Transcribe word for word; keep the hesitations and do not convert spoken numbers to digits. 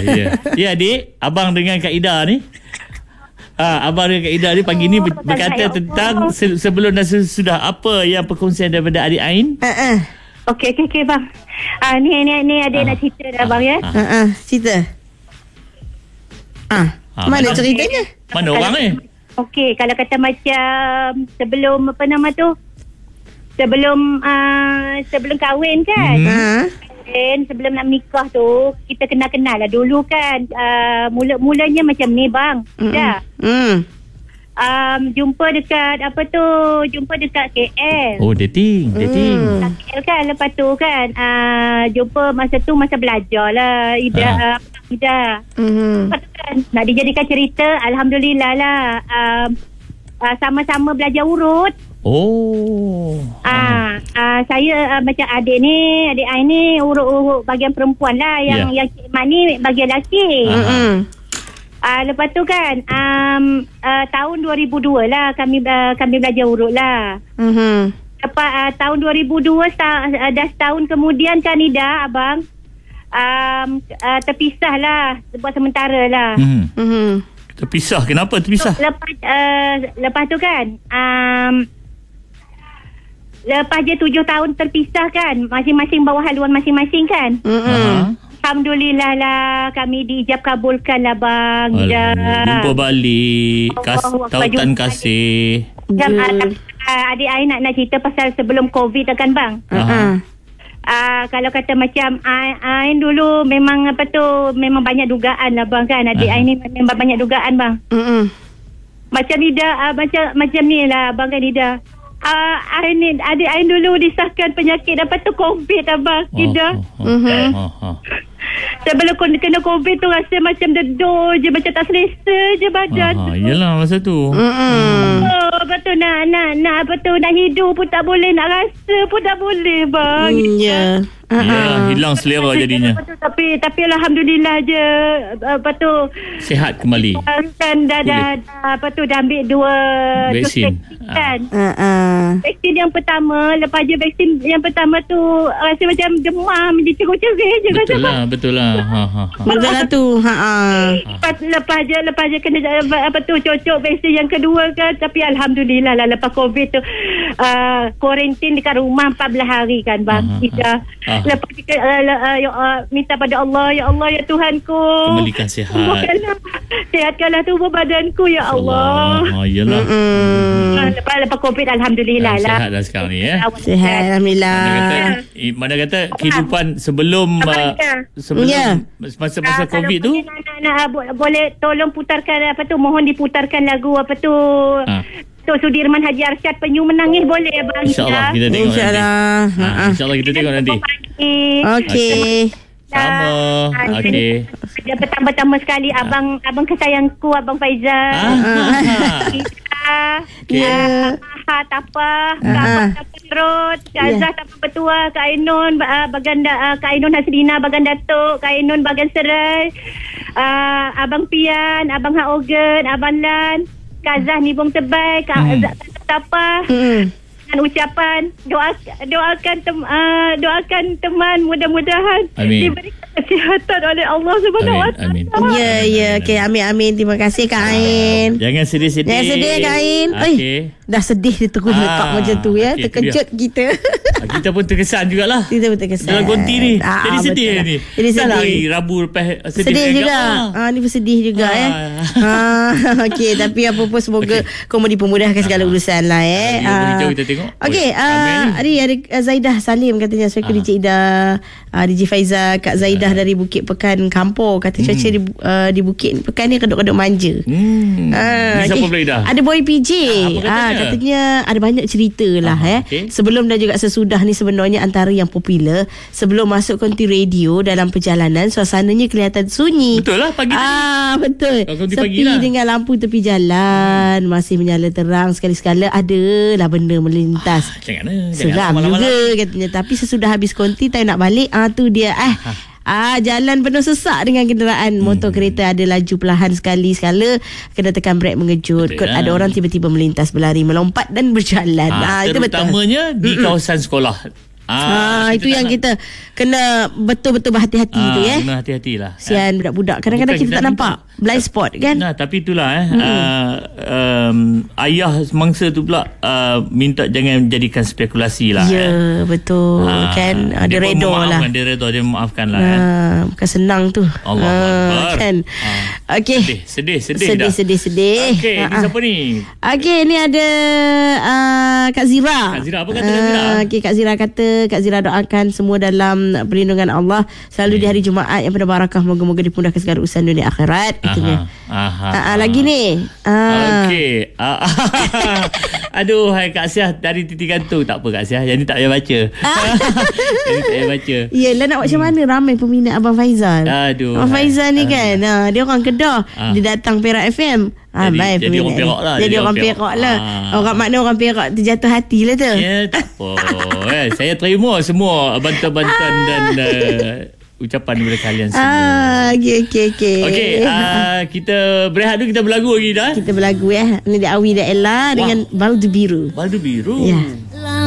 ya. Ya, adik, abang dengan Kak Ida ni. Ah, abang dengan Kak Ida ni pagi ni ber- berkata tentang se- sebelum dan sesudah, apa yang perkongsian daripada adik Ain? Ha ah. Okey, okey, okey, bang. Ah, ni ni ni adik ah. nak cerita dah, bang, ya. Ha ah, cerita. Ah, Ah, mana mana? ceritanya? Mana orang ni? Okey, kalau kata macam sebelum apa nama tu? Sebelum uh, sebelum kahwin kan? Hmm. Ha. Kahwin, sebelum nak menikah tu, kita kenal-kenal lah dulu kan. Uh, mula-mulanya macam ni, bang. Hmm. Dah. Hmm. Um, jumpa dekat apa tu? Jumpa dekat K L. Oh, dating, dating. Hmm. Dekat K L kan, lepas tu kan uh, jumpa masa tu masa belajar lah. Ida, Ha. uh, Ida. Hmm. Lepas tu kan, nak dijadikan cerita, Alhamdulillah lah. Um, uh, sama-sama belajar urut. Oh. Ah, ah, saya uh, macam adik ni, adik Ain ni urut-urut bahagian perempuan lah, yang Ya. yang Cik Mat ni bahagian lelaki. Ah. Hmm. Ah, lepas tu kan um, uh, tahun dua ribu dua lah kami uh, kami belajar urut lah. Hmm. Lepas uh, tahun dua ribu dua seta- uh, dah setahun kemudian kan Ida, abang, um, uh, terpisah lah buat sementara lah. Hmm. Hmm. Terpisah, kenapa terpisah? Lepas uh, lepas tu kan um, lepas je tujuh tahun terpisah kan, masing-masing bawa haluan masing-masing kan. Hmm. Ah. Alhamdulillah lah, kami diijab kabulkan lah, bang. Alhamdulillah. Jumpa balik. Kas, Allah, tautan jumpa kasih. Jam, Ya. uh, uh, adik Ain nak, nak cerita pasal sebelum COVID kan, bang. Ha. Uh, kalau kata macam Ain, Ain dulu memang apa tu, memang banyak dugaan lah, bang, kan. Adik Aha. Ain ni memang banyak dugaan, bang. Hmm. Macam Ida, uh, macam macam ni lah, bang, kan, Ida. Uh, Ain ni, adik Ain dulu disahkan penyakit apa tu, COVID, abang, Ida. Oh, oh, Mhm. oh, oh. Sebelum kena COVID tu rasa macam dedor je, macam tak selesa je badan Ah, tu. yelah masa tu. Hmm. Oh, apa tu nak nak nak apa tu nak hidup pun tak boleh, nak rasa pun tak boleh, bang. Ya. Ya, hilang selera jadinya. Apa tu, tapi tapi alhamdulillah je apa tu Sihat kembali. kan dah, dah, dah apa tu dah ambil dua Vaksin. dosis kan. Ha ah. Vaksin yang pertama, lepas je vaksin yang pertama tu rasa macam demam, dia cerut-cerut je rasa. Betul lah, betul lah. Ha, ha, ha. Betul lah tu. Ha ah. Lepas, lepas je lepas je kena apa, apa tu cocok vaksin yang kedua kan, tapi alhamdulillah lah lepas COVID tu uh, kuarantin dekat rumah empat belas hari kan, bang. Aha, Kita aha. lepas kita uh, uh, ya, uh, minta pada Allah, ya Allah, ya Tuhanku, Kembalikan sihat. sembuhkanlah, sihatkanlah tubuh badanku, ya Allah. Oh, yelah. Hmm. Uh, lepas lepas COVID alhamdulillah Ah, lah. sihat dah sekarang ni ya. Sihat, Alhamdulillah. Mana kata, eh, mana kata kehidupan sebelum uh, sebelum Ya. masa-masa Ah, COVID kalau tu. boleh, nak, nak, nak, bo- boleh tolong putarkan apa tu, mohon diputarkan lagu apa tu, Ah. Tok Sudirman Haji Arsyad, Penyu Menangis, boleh, bang? InsyaAllah kita tengok nanti. InsyaAllah. Ha, Ha. InsyaAllah kita tengok nanti. Okey. Sama. Okey. Dia pertama-tama sekali abang abang kesayangku, abang Faizal. Ah. Kita, Ya. Ha, Tapah, Kak Ah. Abang Tapah Perut, Kak Ya. Azah Tapah Petua, Kak Ainun, uh, Baganda, uh, Kak Ainun Hasrina, Bagan Datuk, Kak Ainun Bagan Serai, uh, Abang Pian, Abang Hak Ogen, Abang Lan, Kak Azah Nibong Tebai, Kak Hmm. Azah Tapah. Hmm. Dengan ucapan doa, doakan tem, uh, doakan teman, mudah-mudahan Amin. diberikan kesihatan oleh Allah Subhanahu Wa Amin, Taala. amin. Ya, ya. Okey, amin, amin. Terima kasih, Kak Ain. Jangan sedih-sedih. Jangan sedih, Kak Ain. Okey. Eh, dah sedih dia terus Ah, letak macam tu ya. okey, tu Terkejut kita. Ah, kita pun terkesan jugalah. Kita pun terkesan. Dalam konti ni. Ah, Jadi sedih betul lah. ni. Jadi Dah lah hari sedih. Rabu lepas sedih, Sedih agak. juga. Ah. Ah, ni pun sedih juga Ah. eh. Ah, okey, tapi apa pun semoga Okey. kau mau dipermudahkan segala Ah. urusan lah eh. Ah, dia beritahu kita tengok. Okey, Oh, ramai ah, ni. hari ada uh, Zaidah Salim katanya Assalamualaikum Ah. D J Ida, uh, D J Faizal, Kak Zaidah dari Bukit Pekan Kampung kata cuaca di uh, di Bukit Pekan ni keduk-keduk manja. Hmm. Ah, Ni siapa okey. pula Ida? Ada Boy P J. Ah, apa katanya? Ah, katanya ada banyak cerita lah Ah, eh. okey. Sebelum dan juga sesudah ni sebenarnya antara yang popular. Sebelum masuk konti radio dalam perjalanan suasananya kelihatan sunyi. Betul lah pagi tadi. Ah, betul. Kalau konti Sepi pagi lah. dengan lampu tepi jalan, hmm. masih menyala terang, sekali-sekala adalah benda melintas. Ah, Jangan lah. Jangan Seram malam-malam. juga katanya. Tapi sesudah habis konti time nak balik, ah tu dia eh. Ah, jalan penuh sesak dengan kenderaan Hmm. motor kereta ada laju perlahan sekali sekala kena tekan brek mengejut. Betul Kot lah. ada orang tiba-tiba melintas, berlari, melompat dan berjalan. Ah, Ah, itu betul. terutamanya di kawasan sekolah. Ah, ah itu yang nak... kita kena betul-betul berhati-hati ah, tu ya. Kena hati-hatilah. Sian eh. budak-budak. Kadang-kadang Bukan kita, kita tak nampak blind spot kan. Nah, tapi itulah eh hmm. uh, um, ayah mangsa tu pula uh, minta jangan jadikan spekulasi lah. Ya, eh. betul ah, kan. Ada redha lah. Dia redha, dia maafkan lah. Ah, eh. Bukan senang tu. Allah ah, kan. Ah. Okey. Sedih, sedih, sedih. Sedih, dah. sedih, sedih. Okey, ah, ni siapa ni? Okey, ni ada uh, Kak Zira. Kak Zira, apa kata Kak Zira? Uh, Okey, Kak Zira kata, Kak Zira doakan semua dalam perlindungan Allah selalu hmm. di hari Jumaat yang penuh barakah, moga-moga dipudahkan segala urusan dunia akhirat katanya. Aha, aha, uh, lagi ni. Uh. Okey. Uh, aduh, hai Kak Siah dari Titi Gantung. Tak apa Kak Siah, yang ni tak payah baca. Yang ni tak payah baca. Yelah, nak buat macam mana ramai peminat Abang Faizal. Aduh. Abang Faizal ni kan, uh, dia orang Kedah, uh. dia datang Perak F M. Ah, jadi, jadi orang Perak lah. Jadi, jadi orang Perak, Perak lah. Ah. Orang makna orang Perak terjatuh hati lah tu. Ya, tak apa. eh, saya terima semua bantuan-bantuan dan uh, ucapan daripada kalian semua. Ah, okey, okey, okey. Okey, uh, kita berehat dulu, kita berlagu lagi dah. Kita berlagu ya. Ni dia Awi dan Ella dengan Baldu Biru. Baldu Biru. Ya.